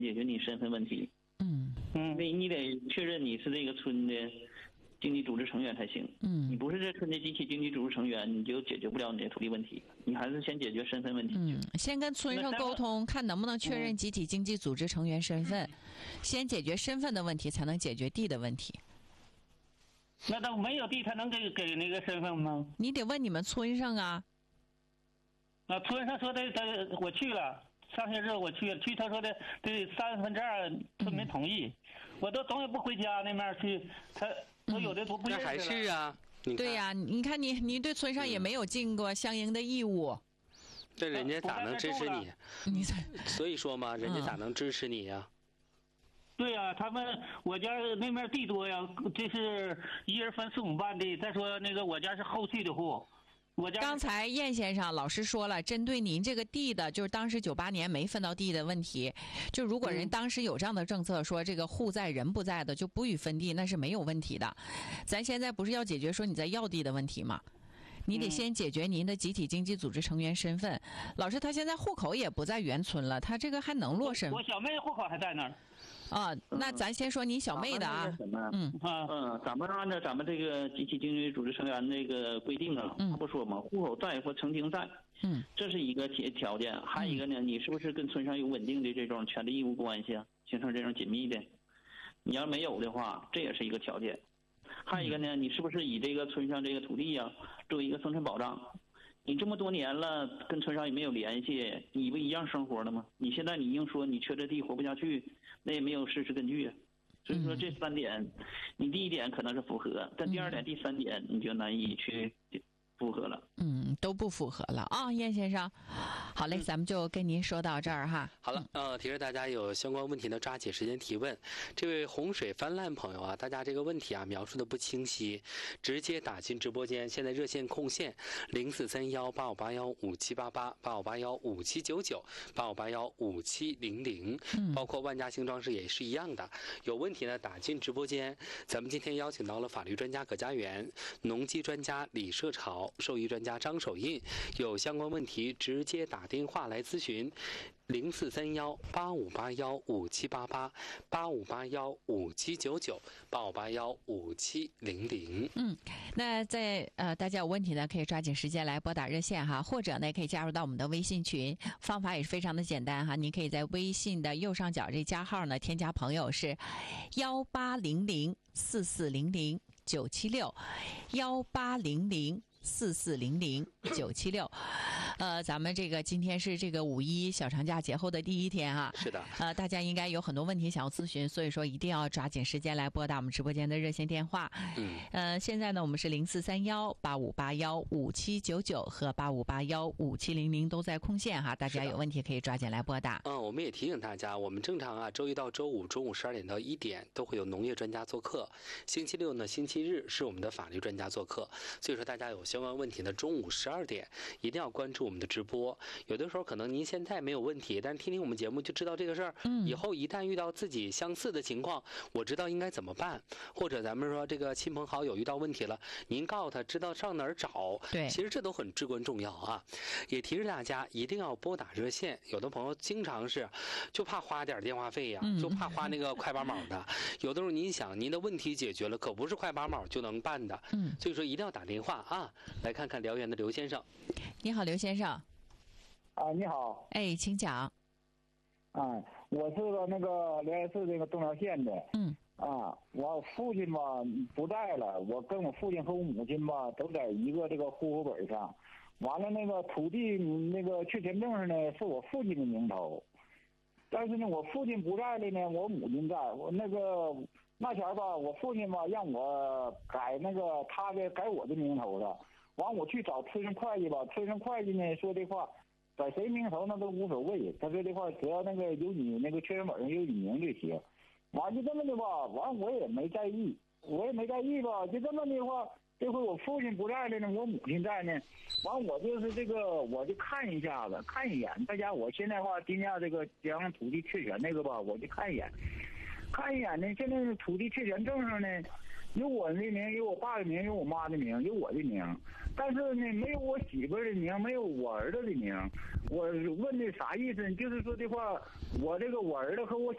解决你身份问题。你得确认你是这个村的经济组织成员才行。你不是这村的集体经济组织成员，你就解决不了你的土地问题。你还是先解决身份问题。 先跟村上沟通，看能不能确认集体经济组织成员身份。先解决身份的问题，才能解决地的问题。 那他没有地，他能给那个身份吗？ 你得问你们村上啊。 村上说的，我去了。上些日我去，他说的对2/3村民同意，我都总也不回家那面去，我有的都不认识了。 那还是啊， 对呀，你看你对村上也没有尽过相应的义务， 这人家咋能支持你？所以说嘛，人家咋能支持你呀？ 对呀，我家那面地多呀，这是一人分4、5万的。再说那个我家是后续的户。 刚才燕先生老师说了，针对您这个地的，就是当时98年没分到地的问题，就如果人当时有这样的政策，说这个户在人不在的就不予分地，那是没有问题的。咱现在不是要解决说你在要地的问题吗？你得先解决您的集体经济组织成员身份。老师他现在户口也不在原村了，他这个还能落身？ 我小妹户口还在那儿。 那咱先说你小妹的啊。 咱们按照咱们这个集体经济组织成员这个规定啊，他不说嘛，户口在或曾经在，这是一个条件。还有一个呢，你是不是跟村上有稳定的这种权利义务关系啊，形成这种紧密的？你要没有的话，这也是一个条件。还有一个呢，你是不是以这个村上这个土地啊作为一个生存保障？你这么多年了，跟村上也没有联系，你不一样生活了吗？你现在你硬说你缺这地活不下去，那也没有事实根据。所以说这3点，你第一点可能是符合，但第2点、第3点你就难以去符合了。 都不符合了啊，燕先生。好嘞，咱们就跟您说到这儿哈。 好了，提示大家有相关问题呢，抓紧时间提问。这位洪水泛滥朋友啊，大家这个问题啊描述的不清晰，直接打进直播间。现在热线空线0431858157888581579985815700，包括万家兴装饰也是一样的。有问题呢打进直播间。咱们今天邀请到了法律专家葛家园、农机专家李社潮、兽医专家张守印，有相关问题直接打电话来咨询，0431858157888581579985815700。 那大家有问题呢，可以抓紧时间来拨打热线哈，或者呢可以加入到我们的微信群，方法也是非常的简单哈。您可以在微信的右上角这加号呢添加朋友是1800440976，1800440976。咱们这个今天是这个5·1小长假节后的第1天哈。 是的。 大家应该有很多问题想要咨询，所以说一定要抓紧时间来拨打我们直播间的热线电话。现在呢我们是043185815799和85815700都在空线哈，大家有问题可以抓紧来拨打。 我们也提醒大家，我们正常啊周一到周五中午12点到1点都会有农业专家做客，星期六呢星期日是我们的法律专家做客。所以说大家有相关问题呢，中午12点一定要关注我们的直播。有的时候可能您现在没有问题，但是听听我们节目就知道这个事儿。以后一旦遇到自己相似的情况，我知道应该怎么办。或者咱们说这个亲朋好友遇到问题了，您告诉他知道上哪儿找。 对， 其实这都很至关重要啊。也提示大家一定要拨打热线。有的朋友经常是就怕花点电话费呀，就怕花那个快8毛的。有的时候您想您的问题解决了，可不是快8毛就能办的。所以说一定要打电话啊。来看看辽源的刘先生。 你好，刘先生。 你好。 请讲。 我是那个辽源市这个东辽县的。我父亲吧不在了，我跟我父亲和我母亲吧都在一个这个户口本上。完了那个土地那个确权证上呢是我父亲的名头，但是呢我父亲不在了呢，我母亲在。我那前吧我父亲吧让我改那个改我的名头了。完我去找村上会计吧，村上会计呢说的话在谁名头那都无所谓，他说的话只要那个有你那个确认本上有你名就行。完就这么的吧，完我也没在意吧，就这么的话，这回我父亲不在了呢，我母亲在呢。完我就是这个我就看一眼大家，我现在话定价这个将土地确权那个吧，我就看一眼呢。现在是土地确权证上呢有我的名，有我爸的名，有我妈的名，有我的名，但是呢没有我媳妇的名，没有我儿子的名。我问的啥意思？就是说的话，我儿子和我